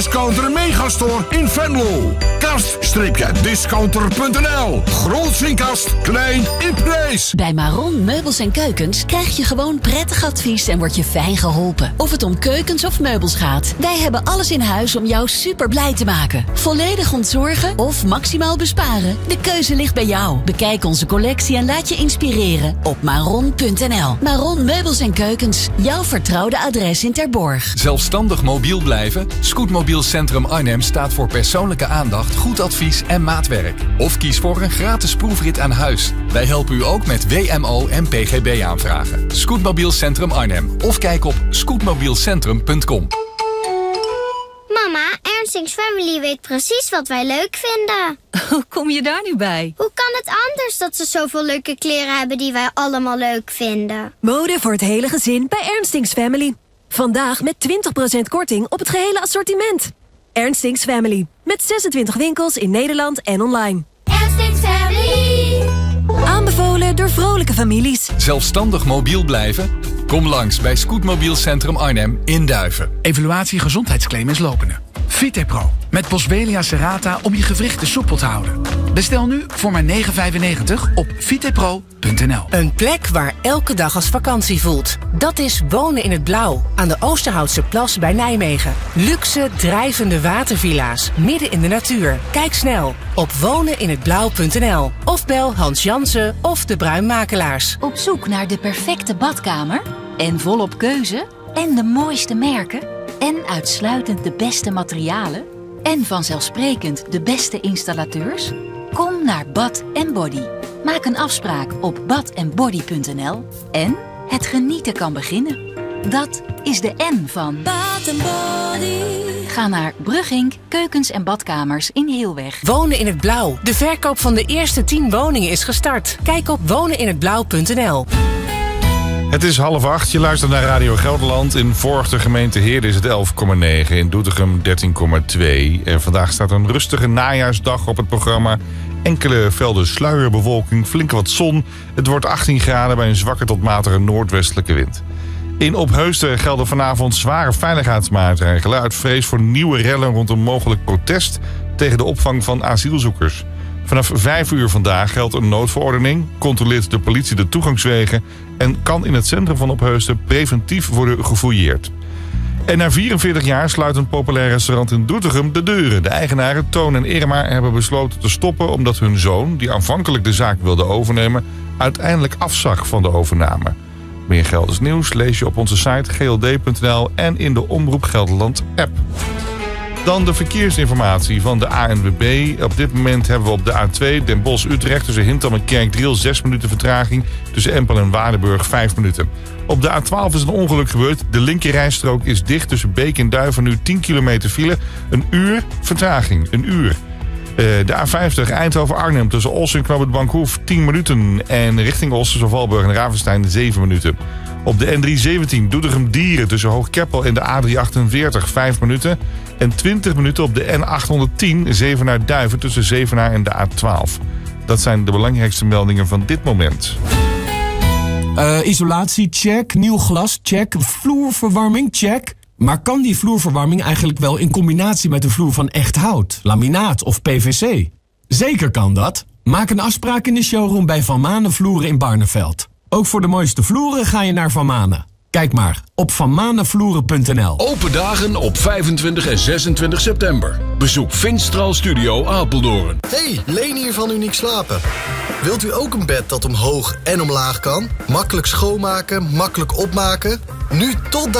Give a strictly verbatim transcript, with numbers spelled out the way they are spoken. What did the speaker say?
Discounter Megastore in Venlo. Kast-discounter punt n l. Groot in kast, klein in prijs. Bij Maron Meubels en Keukens krijg je gewoon prettig advies en word je fijn geholpen. Of het om keukens of meubels gaat. Wij hebben alles in huis om jou super blij te maken. Volledig ontzorgen of maximaal besparen. De keuze ligt bij jou. Bekijk onze collectie en laat je inspireren op maron punt n l. Maron Meubels en Keukens. Jouw vertrouwde adres in Terborg. Zelfstandig mobiel blijven? Scootmobiel Centrum Arnhem staat voor persoonlijke aandacht, goed advies en maatwerk. Of kies voor een gratis proefrit aan huis. Wij helpen u ook met W M O en P G B aanvragen. Scootmobiel Centrum Arnhem. Of kijk op scootmobielcentrum punt com. Mama, Ernstings Family weet precies wat wij leuk vinden. Hoe kom je daar nu bij? Hoe kan het anders dat ze zoveel leuke kleren hebben die wij allemaal leuk vinden? Mode voor het hele gezin bij Ernstings Family. Vandaag met twintig procent korting op het gehele assortiment. Ernstings Family. Met zesentwintig winkels in Nederland en online. Ernstings Family. Aanbevolen door vrolijke families. Zelfstandig mobiel blijven? Kom langs bij Scootmobiel Centrum Arnhem in Duiven. Evaluatie gezondheidsclaim is lopende. Vitepro met Boswellia serrata om je gewrichten soepel te houden. Bestel nu voor maar negen vijfennegentig op vitepro punt n l. Een plek waar elke dag als vakantie voelt. Dat is Wonen in het Blauw aan de Oosterhoutse Plas bij Nijmegen. Luxe, drijvende watervilla's midden in de natuur. Kijk snel op wonen in het blauw punt n l of bel Hans Jansen of de Bruinmakelaars. Op zoek naar de perfecte badkamer? En volop keuze? En de mooiste merken? En uitsluitend de beste materialen? En vanzelfsprekend de beste installateurs? Kom naar Bath and Body. Maak een afspraak op bath and body punt n l en het genieten kan beginnen. Dat is de N van Bath and Body. Ga naar Bruggink Keukens en Badkamers in Heelweg. Wonen in het Blauw. De verkoop van de eerste tien woningen is gestart. Kijk op wonen in het blauw punt n l. Het is half acht, je luistert naar Radio Gelderland. In Vorchten gemeente Heerde is het elf komma negen, in Doetinchem dertien komma twee. En vandaag staat een rustige najaarsdag op het programma. Enkele velden sluierbewolking, flink wat zon. Het wordt achttien graden bij een zwakke tot matige noordwestelijke wind. In Opheusden gelden vanavond zware veiligheidsmaatregelen uit vrees voor nieuwe rellen rond een mogelijk protest tegen de opvang van asielzoekers. Vanaf vijf uur vandaag geldt een noodverordening, controleert de politie de toegangswegen en kan in het centrum van Opheusden preventief worden gefouilleerd. En na vierenveertig jaar sluit een populair restaurant in Doetinchem de deuren. De eigenaren Toon en Irma hebben besloten te stoppen omdat hun zoon, die aanvankelijk de zaak wilde overnemen, uiteindelijk afzag van de overname. Meer Gelders nieuws lees je op onze site g l d punt n l en in de Omroep Gelderland app. Dan de verkeersinformatie van de A N W B. Op dit moment hebben we op de A twee Den Bosch-Utrecht tussen Hintham en Kerkdriel zes minuten vertraging. Tussen Empel en Waardenburg vijf minuten. Op de A twaalf is een ongeluk gebeurd. De linkerrijstrook is dicht tussen Beek en Duiven. Nu tien kilometer file. Een uur vertraging. Een uur. Uh, de A vijftig Eindhoven-Arnhem tussen Os en Knoop het Bankhoef tien minuten. En richting Os tussen Valburg en Ravenstein zeven minuten. Op de N driehonderdzeventien Doetinchem-Dieren tussen Hoogkeppel en de A driehonderdachtenveertig vijf minuten. En twintig minuten op de N achthonderdtien Zevenaar-Duiven tussen Zevenaar en de A twaalf. Dat zijn de belangrijkste meldingen van dit moment. Uh, isolatie, check. Nieuw glas, check. Vloerverwarming, check. Maar kan die vloerverwarming eigenlijk wel in combinatie met de vloer van echt hout, laminaat of P V C? Zeker kan dat. Maak een afspraak in de showroom bij Van Manen Vloeren in Barneveld. Ook voor de mooiste vloeren ga je naar Van Manen. Kijk maar op van manenvloeren punt n l. Open dagen op vijfentwintig en zesentwintig september. Bezoek Finstral Studio Apeldoorn. Hey, Leen hier van Uniek Slapen. Wilt u ook een bed dat omhoog en omlaag kan? Makkelijk schoonmaken, makkelijk opmaken? Nu tot